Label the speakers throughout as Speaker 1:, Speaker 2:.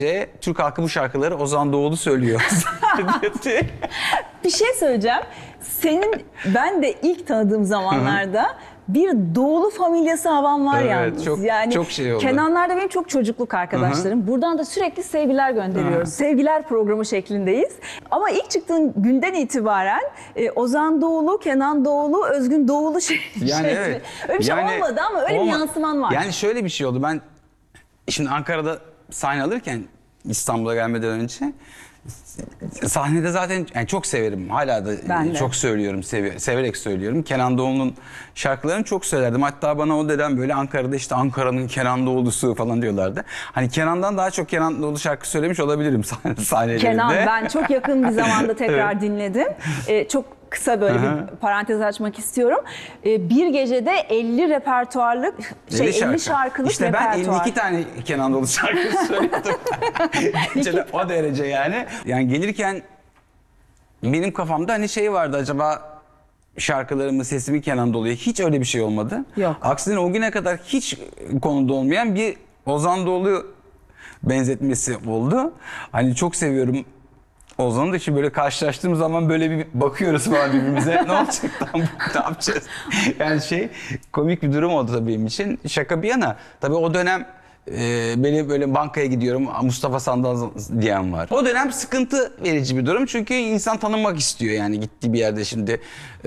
Speaker 1: Türk halkı bu şarkıları Ozan Doğulu söylüyor.
Speaker 2: Bir şey söyleyeceğim. Ben de ilk tanıdığım zamanlarda bir Doğulu familyası havan var yalnız.
Speaker 1: Çok şey oldu.
Speaker 2: Kenanlar da benim çok çocukluk arkadaşlarım. Buradan da sürekli sevgiler gönderiyoruz. Sevgiler programı şeklindeyiz. Ama ilk çıktığın günden itibaren Ozan Doğulu, Kenan Doğulu, Özgün Doğulu
Speaker 1: evet.
Speaker 2: Öyle bir şey olmadı ama öyle bir yansıman var.
Speaker 1: Yani şöyle bir şey oldu. Ben şimdi Ankara'da sahne alırken İstanbul'a gelmeden önce sahnede zaten çok severim. Hala da çok söylüyorum, severek söylüyorum. Kenan Doğulu'nun şarkılarını çok söylerdim. Hatta bana o dönem böyle Ankara'da işte Ankara'nın Kenan Doğulu'su falan diyorlardı. Hani Kenan'dan daha çok Kenan Doğulu şarkı söylemiş olabilirim sahnelerinde.
Speaker 2: Kenan ben çok yakın bir zamanda tekrar dinledim. Çok kısa böyle bir parantez açmak istiyorum. Bir gecede 50 repertuarlık, 50 şarkılık
Speaker 1: işte
Speaker 2: repertuar.
Speaker 1: İşte ben 52 tane Kenan Doğulu şarkı söylüyordum. O derece yani. Yani gelirken benim kafamda hani şey vardı, acaba şarkılarımı, sesimi Kenan Doğulu'ya, hiç öyle bir şey olmadı.
Speaker 2: Yok.
Speaker 1: Aksine o güne kadar hiç konuda olmayan bir Ozan Doğulu benzetmesi oldu. Hani çok seviyorum Ozan'ı da, şimdi böyle karşılaştığım zaman böyle bir bakıyoruz falan birbirimize. Ne olacak tam, ne yapacağız? Yani komik bir durum oldu tabii benim için. Şaka bir yana. Tabii o dönem beni böyle bankaya gidiyorum, Mustafa Sandal diyen var. O dönem sıkıntı verici bir durum. Çünkü insan tanınmak istiyor yani gittiği bir yerde şimdi.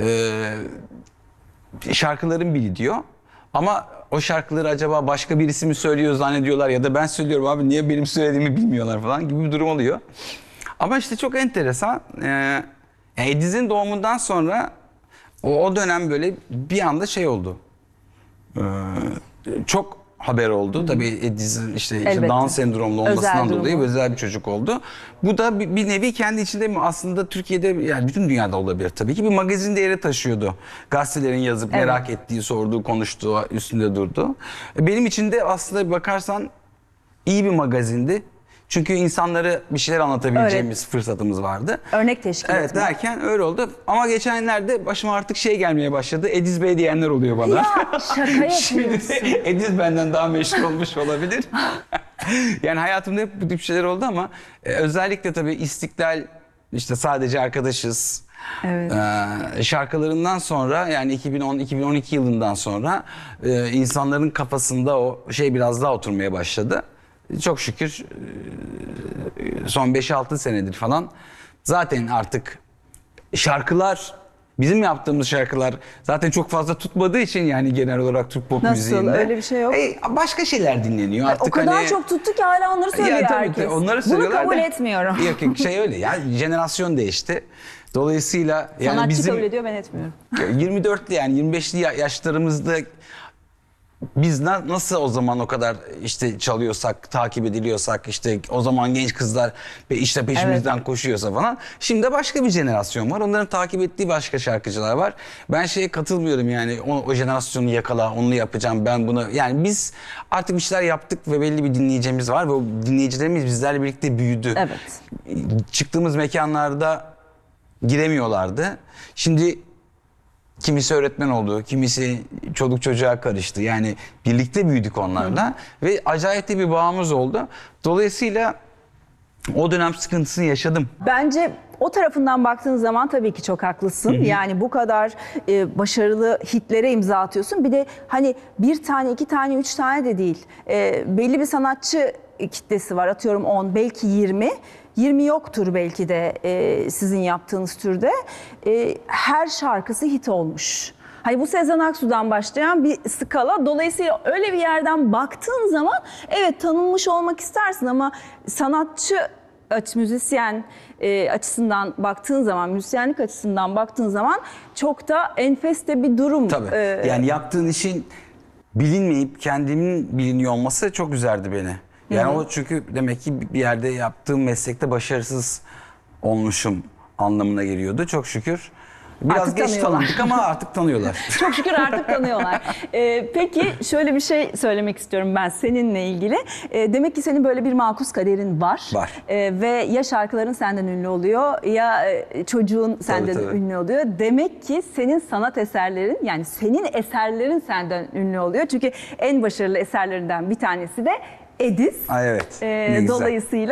Speaker 1: Şarkılarım biliniyor. Ama o şarkıları acaba başka birisi mi söylüyor zannediyorlar ya da ben söylüyorum, abi niye benim söylediğimi bilmiyorlar falan gibi bir durum oluyor. Ama işte çok enteresan. Ediz'in doğumundan sonra o dönem böyle bir anda oldu. Çok haber oldu. Tabii Ediz'in işte Down sendromlu olmasından dolayı özel bir çocuk oldu. Bu da bir nevi kendi içinde aslında Türkiye'de, yani bütün dünyada olabilir tabii ki, bir magazin değeri taşıyordu. Gazetelerin yazıp merak ettiği, sorduğu, konuştuğu, üstünde durdu. Benim için de aslında bakarsan iyi bir magazindi. Çünkü insanlara bir şeyler anlatabileceğimiz fırsatımız vardı.
Speaker 2: Örnek teşkil etmek.
Speaker 1: Evet, derken öyle oldu. Ama geçenlerde başıma artık gelmeye başladı. Ediz Bey diyenler oluyor bana.
Speaker 2: Ya şaka yapıyorsun.
Speaker 1: Şimdi Ediz benden daha meşhur olmuş olabilir. Yani hayatımda hep bu tip şeyler oldu ama özellikle tabii İstiklal, işte Sadece Arkadaşız.
Speaker 2: Evet.
Speaker 1: Şarkılarından sonra, yani 2010-2012 yılından sonra insanların kafasında o biraz daha oturmaya başladı. Çok şükür son 5-6 senedir falan zaten artık şarkılar, bizim yaptığımız şarkılar zaten çok fazla tutmadığı için, yani genel olarak Türk pop müziğinde.
Speaker 2: Nasıl? Öyle bir şey yok.
Speaker 1: Başka şeyler dinleniyor artık.
Speaker 2: O kadar çok tuttu ki hala onları söylüyor herkes.
Speaker 1: Onları
Speaker 2: bunu kabul etmiyorum.
Speaker 1: Yok öyle ya, jenerasyon değişti. Dolayısıyla yani
Speaker 2: sanatçı kabul ediyor, ben etmiyorum.
Speaker 1: 24'lü yani 25'li yaşlarımızda biz nasıl o zaman o kadar işte çalıyorsak, takip ediliyorsak, işte o zaman genç kızlar işte peşimizden koşuyorsa falan. Şimdi başka bir jenerasyon var. Onların takip ettiği başka şarkıcılar var. Ben katılmıyorum yani, o jenerasyonu yakala, onu yapacağım ben bunu. Yani biz artık bir şeyler yaptık ve belli bir dinleyicimiz var ve o dinleyicilerimiz bizlerle birlikte büyüdü.
Speaker 2: Evet.
Speaker 1: Çıktığımız mekanlarda giremiyorlardı. Şimdi kimisi öğretmen oldu, kimisi çoluk çocuğa karıştı. Yani birlikte büyüdük onlarla ve acayip de bir bağımız oldu. Dolayısıyla o dönem sıkıntısını yaşadım.
Speaker 2: Bence o tarafından baktığın zaman tabii ki çok haklısın. Yani bu kadar başarılı hitlere imza atıyorsun. Bir de hani bir tane, iki tane, üç tane de değil. Belli bir sanatçı kitlesi var. Atıyorum 10, belki 20. 20 yoktur belki de sizin yaptığınız türde. Her şarkısı hit olmuş. Hani bu Sezen Aksu'dan başlayan bir skala. Dolayısıyla öyle bir yerden baktığın zaman evet tanınmış olmak istersin ama sanatçı, müzisyen açısından baktığın zaman, müzisyenlik açısından baktığın zaman çok da enfes de bir durum.
Speaker 1: Tabii. Yani yaptığın işin bilinmeyip kendimin biliniyor olması çok üzerdi beni. Yani o çünkü demek ki bir yerde yaptığım meslekte başarısız olmuşum anlamına geliyordu. Çok şükür. Biraz
Speaker 2: artık
Speaker 1: geç tanıdık ama artık tanıyorlar.
Speaker 2: Çok şükür artık tanıyorlar. Peki şöyle bir şey söylemek istiyorum ben seninle ilgili. Demek ki senin böyle bir makus kaderin var.
Speaker 1: Var.
Speaker 2: Ve ya şarkıların senden ünlü oluyor ya çocuğun senden ünlü oluyor. Demek ki senin sanat eserlerin, yani senin eserlerin senden ünlü oluyor. Çünkü en başarılı eserlerinden bir tanesi de Ediz.
Speaker 1: Ay evet. Ne güzel.
Speaker 2: Dolayısıyla